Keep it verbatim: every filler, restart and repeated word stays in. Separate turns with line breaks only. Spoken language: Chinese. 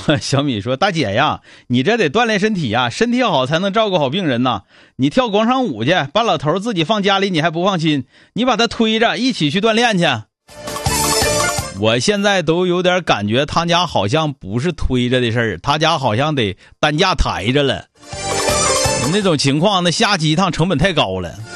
小米说：“大姐呀，你这得锻炼身体呀，身体好才能照顾好病人呐。你跳广场舞去，把老头自己放家里你还不放心，你把他推着一起去锻炼去。”我现在都有点感觉他家好像不是推着的事儿，他家好像得担架抬着了。那种情况，那下去一趟成本太高了。